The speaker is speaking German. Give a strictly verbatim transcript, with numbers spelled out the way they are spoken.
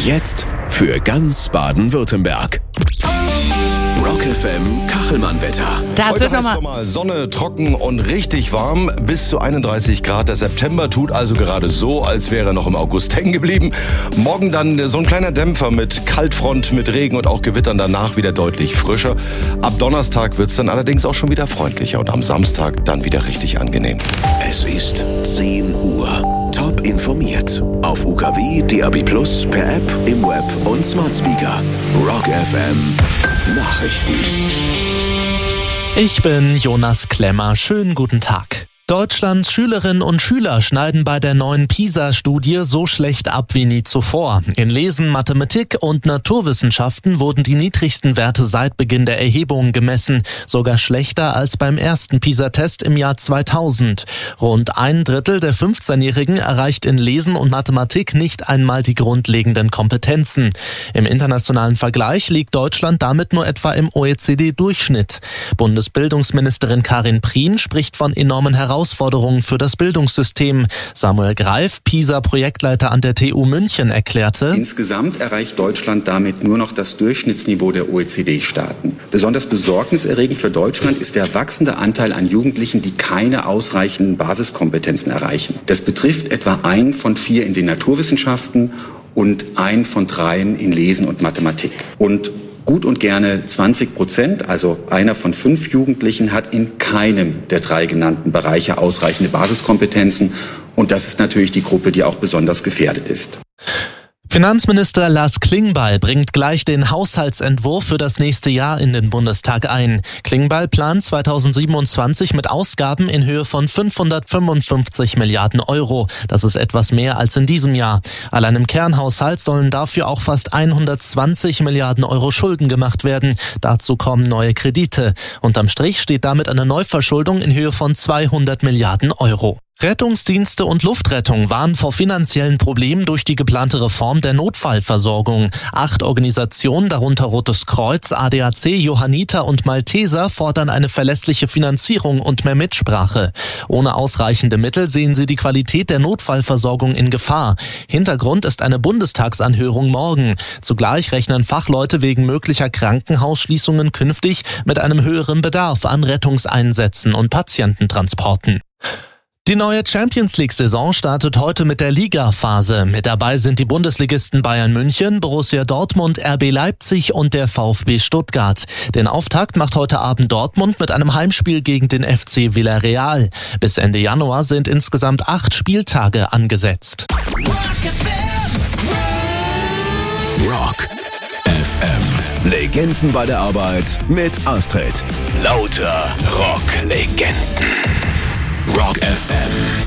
Jetzt für ganz Baden-Württemberg. Rock F M Kachelmann-Wetter. Das Heute wird heißt nochmal. nochmal Sonne, trocken und richtig warm. Bis zu einunddreißig Grad. Der September tut also gerade so, als wäre er noch im August hängen geblieben. Morgen dann so ein kleiner Dämpfer mit Kaltfront, mit Regen und auch Gewittern. Danach wieder deutlich frischer. Ab Donnerstag wird's dann allerdings auch schon wieder freundlicher. Und am Samstag dann wieder richtig angenehm. Es ist zehn Uhr. Top informiert. Auf U K W, D A B plus, per App, im Web und Smart Speaker. Rock F M Nachrichten. Ich bin Jonas Klemmer. Schönen guten Tag. Deutschlands Schülerinnen und Schüler schneiden bei der neuen PISA-Studie so schlecht ab wie nie zuvor. In Lesen, Mathematik und Naturwissenschaften wurden die niedrigsten Werte seit Beginn der Erhebungen gemessen, sogar schlechter als beim ersten PISA-Test im Jahr zweitausend. Rund ein Drittel der fünfzehnjährigen erreicht in Lesen und Mathematik nicht einmal die grundlegenden Kompetenzen. Im internationalen Vergleich liegt Deutschland damit nur etwa im O E C D-Durchschnitt. Bundesbildungsministerin Karin Prien spricht von enormen Herausforderungen Herausforderungen für das Bildungssystem. Samuel Greif, PISA-Projektleiter an der T U München, erklärte: Insgesamt erreicht Deutschland damit nur noch das Durchschnittsniveau der O E C D-Staaten. Besonders besorgniserregend für Deutschland ist der wachsende Anteil an Jugendlichen, die keine ausreichenden Basiskompetenzen erreichen. Das betrifft etwa einen von vier in den Naturwissenschaften und einen von dreien in Lesen und Mathematik. Und gut und gerne zwanzig Prozent, also einer von fünf Jugendlichen, hat in keinem der drei genannten Bereiche ausreichende Basiskompetenzen. Und das ist natürlich die Gruppe, die auch besonders gefährdet ist. Finanzminister Lars Klingbeil bringt gleich den Haushaltsentwurf für das nächste Jahr in den Bundestag ein. Klingbeil plant zweitausendsiebenundzwanzig mit Ausgaben in Höhe von fünfhundertfünfundfünfzig Milliarden Euro. Das ist etwas mehr als in diesem Jahr. Allein im Kernhaushalt sollen dafür auch fast hundertzwanzig Milliarden Euro Schulden gemacht werden. Dazu kommen neue Kredite. Unterm Strich steht damit eine Neuverschuldung in Höhe von zweihundert Milliarden Euro. Rettungsdienste und Luftrettung warnen vor finanziellen Problemen durch die geplante Reform der Notfallversorgung. Acht Organisationen, darunter Rotes Kreuz, A D A C, Johanniter und Malteser, fordern eine verlässliche Finanzierung und mehr Mitsprache. Ohne ausreichende Mittel sehen sie die Qualität der Notfallversorgung in Gefahr. Hintergrund ist eine Bundestagsanhörung morgen. Zugleich rechnen Fachleute wegen möglicher Krankenhausschließungen künftig mit einem höheren Bedarf an Rettungseinsätzen und Patiententransporten. Die neue Champions-League-Saison startet heute mit der Liga-Phase. Mit dabei sind die Bundesligisten Bayern München, Borussia Dortmund, R B Leipzig und der VfB Stuttgart. Den Auftakt macht heute Abend Dortmund mit einem Heimspiel gegen den F C Villarreal. Bis Ende Januar sind insgesamt acht Spieltage angesetzt. Rock F M. Legenden bei der Arbeit mit Astrid. Lauter Rock-Legenden. Rock F M.